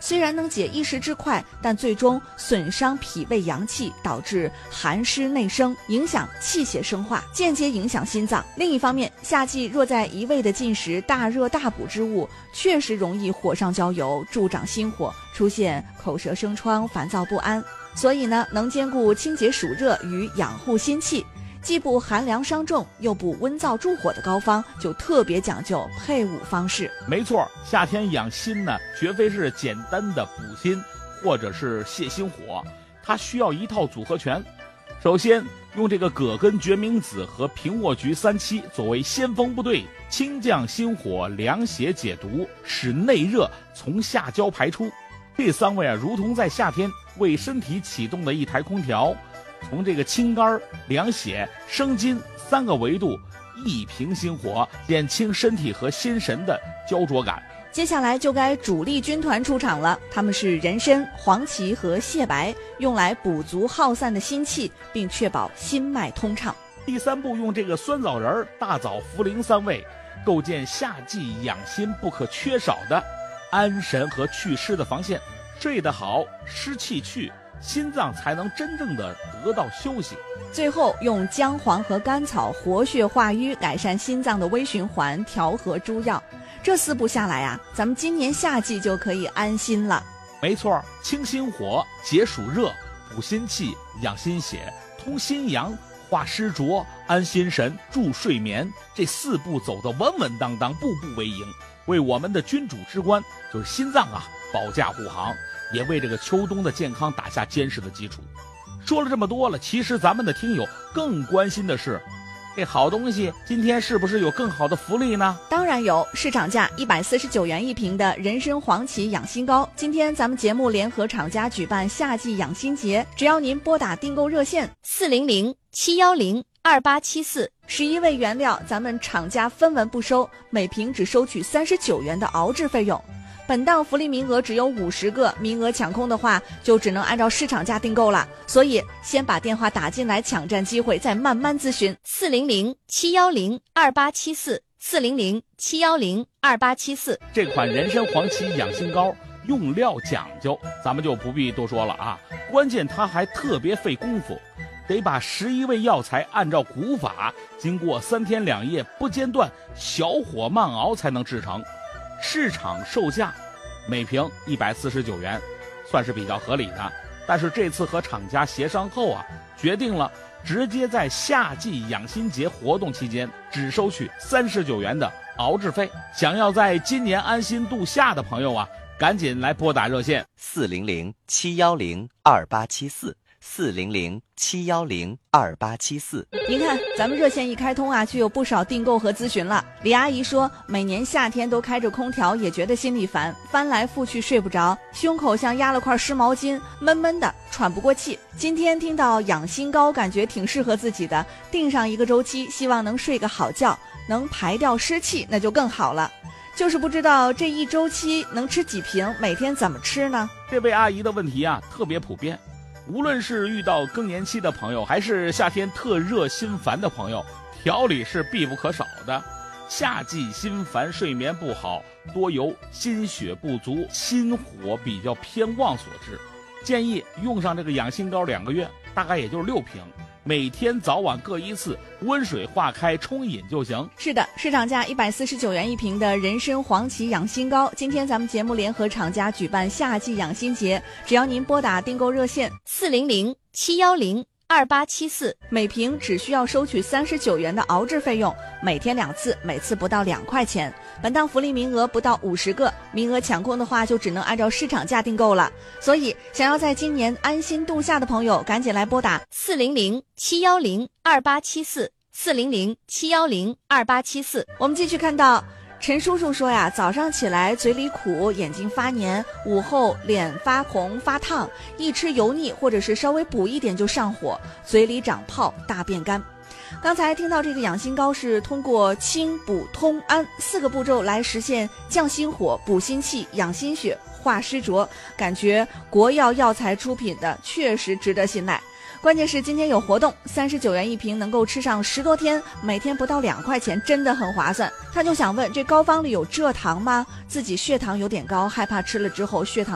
虽然能解一时之快，但最终损伤脾胃阳气，导致寒湿内生，影响气血生化，间接影响心脏。另一方面，夏季若在一味的进食大热大补之物，确实容易火上浇油，助长心火，出现口舌生疮、烦躁不安。所以呢，能兼顾清洁暑热与养护心气，既补寒凉伤重又补温燥助火的膏方，就特别讲究配伍方式。 没错，夏天养心呢，绝非是简单的补心或者是泻心火，它需要一套组合拳。首先用这个葛根决明子和平卧菊三七作为先锋部队，清降心火，凉血解毒，使内热从下焦排出。这3味啊，如同在夏天为身体启动的一台空调，从这个清肝、凉血、生津3个维度一平心火，减轻身体和心神的焦灼感。 接下来就该主力军团出场了，他们是人参、黄芪和蟹白，用来补足耗散的心气，并确保心脉通畅。 第3步用这个酸枣仁、大枣、茯苓3味，构建夏季养心不可缺少的安神和祛湿的防线。睡得好，湿气去，心脏才能真正的得到休息。 最后用姜黄和甘草活血化瘀，改善心脏的微循环，调和诸药。这4步下来啊，咱们今年夏季就可以安心了。 没错，清心火，解暑热，补心气，养心血，通心阳，化湿浊，安心神，助睡眠。这4步走得稳稳当当，步步为营，为我们的君主之官就是心脏啊保驾护航，也为这个秋冬的健康打下坚实的基础。说了这么多了，其实咱们的听友更关心的是，这好东西今天是不是有更好的福利呢？ 当然有，市场价149元一瓶的人参黄芪养心膏，今天咱们节目联合厂家举办夏季养心节，只要您拨打订购热线400-710-2874，11味原料咱们厂家分文不收，每瓶只收取39元的熬制费用。本档福利名额只有50个，名额抢空的话就只能按照市场价订购了，所以先把电话打进来抢占机会，再慢慢咨询。400-710-2874，400-710-2874。 这款人参黄芪养心膏用料讲究，咱们就不必多说了啊，关键它还特别费功夫，得把11味药材按照古法，经过3天2夜不间断小火慢熬才能制成。市场售价每瓶149元，算是比较合理的。但是这次和厂家协商后啊，决定了直接在夏季养心节活动期间只收取39元的熬制费。想要在今年安心度夏的朋友啊，赶紧来拨打热线 400-710-2874，400-710-2874。 您看，咱们热线一开通啊，就有不少订购和咨询了。李阿姨说，每年夏天都开着空调，也觉得心里烦，翻来覆去睡不着，胸口像压了块湿毛巾，闷闷的，喘不过气。今天听到养心膏，感觉挺适合自己的，定上一个周期，希望能睡个好觉，能排掉湿气，那就更好了。就是不知道这一周期能吃几瓶，每天怎么吃呢？ 这位阿姨的问题啊，特别普遍。无论是遇到更年期的朋友，还是夏天特热心烦的朋友，调理是必不可少的。夏季心烦睡眠不好，多由心血不足，心火比较偏旺所致。建议用上这个养心膏2个月，大概也就是6瓶，每天早晚各1次，温水化开冲饮就行。 是的，市场价149元一瓶的人参黄芪养心膏，今天咱们节目联合厂家举办夏季养心节，只要您拨打订购热线400-710-2874，每瓶只需要收取39元的熬制费用，每天2次，每次不到2块钱。本档福利名额不到50个，名额抢空的话就只能按照市场价订购了。所以想要在今年安心度夏的朋友，赶紧来拨打400-710-2874，400-710-2874。我们继续看到陈叔叔说呀，早上起来嘴里苦，眼睛发黏，午后脸发红发烫，一吃油腻或者是稍微补一点就上火，嘴里长泡，大便干。刚才听到这个养心膏是通过清补通安4个步骤来实现降心火、补心气、养心血、化湿浊，感觉国药药材出品的确实值得信赖。关键是今天有活动，39元一瓶，能够吃上10多天，每天不到2块钱，真的很划算。他就想问，这膏方里有蔗糖吗？自己血糖有点高，害怕吃了之后血糖